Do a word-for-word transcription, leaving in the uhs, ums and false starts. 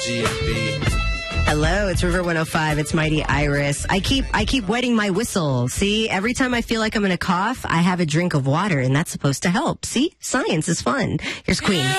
G F B. Hello, it's River one oh five. It's Mighty Iris. I keep I keep wetting my whistle. See, every time I feel like I'm going to cough, I have a drink of water, and that's supposed to help. See, science is fun. Here's Queen.